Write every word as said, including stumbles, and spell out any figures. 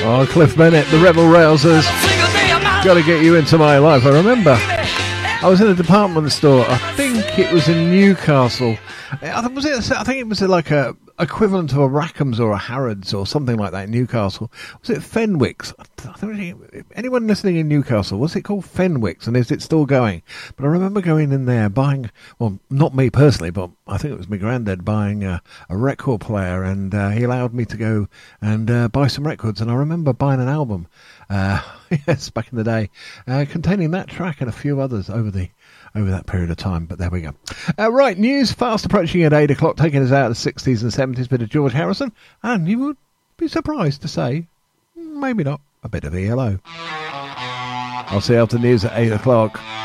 Oh, Cliff Bennett, the Rebel Rousers. Got to get you into my life. I remember I was in a department store. I think it was in Newcastle. I think, was it, I think it was like a equivalent of a Rackham's or a Harrods or something like that in Newcastle. Was it Fenwick's? Anyone listening in Newcastle, was it called Fenwick's, and is it still going? But I remember going in there buying, well, not me personally, but I think it was my granddad buying a, a record player, and uh, he allowed me to go and uh, buy some records, and I remember buying an album, uh, yes, back in the day, uh, containing that track and a few others over the over that period of time, but there we go. Uh, right, news fast approaching at eight o'clock, taking us out of the sixties and seventies, bit of George Harrison, and you would be surprised to say, maybe not, a bit of E L O. I'll see you after news at eight o'clock.